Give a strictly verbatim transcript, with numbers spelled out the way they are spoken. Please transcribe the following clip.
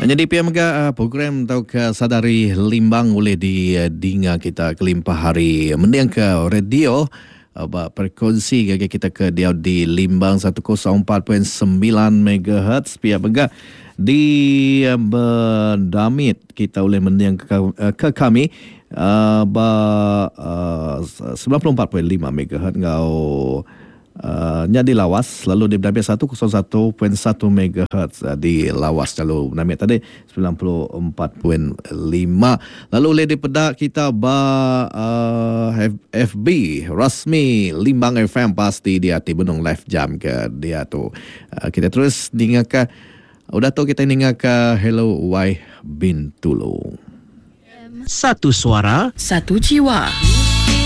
Jadi pihak mega uh, program tau ke sadari limbang oleh di uh, dinga kita kelimpah hari mendiang ke radio uh, berkongsi gaya kita ke dia di limbang seratus empat perpuluhan sembilan megahertz pihak mega di uh, berdamit kita oleh mendiang ke, uh, ke kami uh, ba, uh, sembilan puluh empat perpuluhan lima megahertz ngau Uh, nya di lawas lalu di berdamai seratus satu perpuluhan satu megahertz uh, di lawas lalu berdamai tadi sembilan puluh empat perpuluhan lima lalu oleh di pedak kita ba uh, F B rasmi Limbang F M pasti dia ti benung live jam ke dia tu uh, kita terus dengarkan udah tu kita dengarkan Hello Wai Bintulu. Satu suara, Satu jiwa.